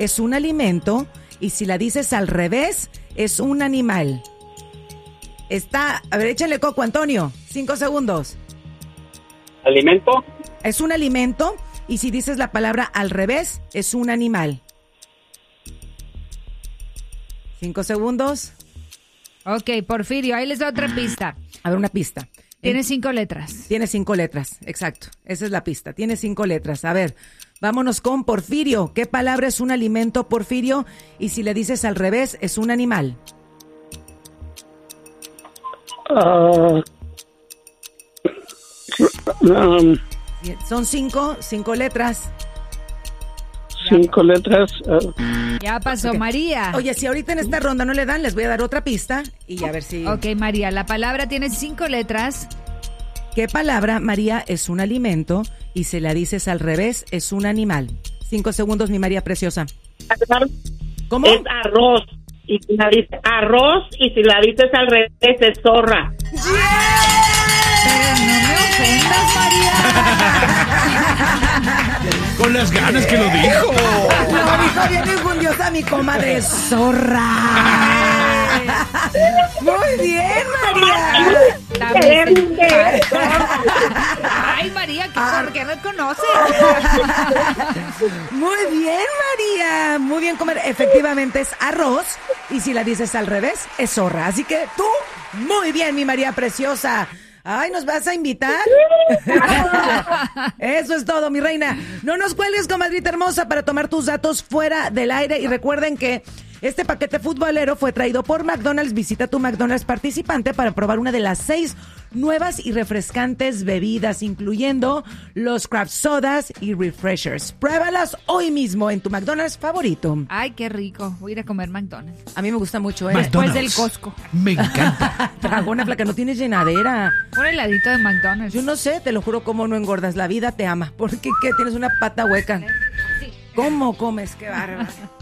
es un alimento y si la dices al revés, es un animal. A ver, échale coco, Antonio. 5 segundos. ¿Alimento? Es un alimento y si dices la palabra al revés, es un animal. 5 segundos. Ok, Porfirio, ahí les doy otra pista. A ver, una pista. Tiene 5 letras. Tiene 5 letras, exacto. Esa es la pista. Tiene 5 letras. A ver, vámonos con Porfirio. ¿Qué palabra es un alimento, Porfirio? Y si le dices al revés, es un animal. Son 5 letras. 5 letras. Ya pasó, Okay. María. Oye, si ahorita en esta ronda no le dan, les voy a dar otra pista y a ver si... Ok, María, la palabra tiene 5 letras. ¿Qué palabra, María, es un alimento y si la dices al revés, es un animal? 5 segundos, mi María preciosa. ¿Cómo? Es arroz. Y si la dices arroz y si la dices al revés es zorra. Pero no me ofendas, María. Con las ganas que lo dijo. Lo dijo bien enjundiosa mi comadre zorra. Muy bien, María. También. Ay, María, ¿por qué no conoces? Muy bien, María. Muy bien, comadre. Efectivamente es arroz y si la dices al revés es zorra. Así que tú, muy bien, mi María preciosa. Ay, ¿nos vas a invitar? Eso es todo, mi reina. No nos cuelgues, comadrita hermosa, para tomar tus datos fuera del aire. Y recuerden que este paquete futbolero fue traído por McDonald's. Visita tu McDonald's participante para probar una de las 6 nuevas y refrescantes bebidas, incluyendo los craft sodas y refreshers. Pruébalas hoy mismo en tu McDonald's favorito. Ay, qué rico. Voy a ir a comer McDonald's. A mí me gusta mucho, ¿eh? Después del Costco. Me encanta. Dragona flaca, no tienes llenadera. Un heladito de McDonald's. Yo no sé, te lo juro, cómo no engordas. La vida te ama. ¿Por qué? ¿Qué? Tienes una pata hueca. Sí. ¿Cómo comes? Qué bárbaro.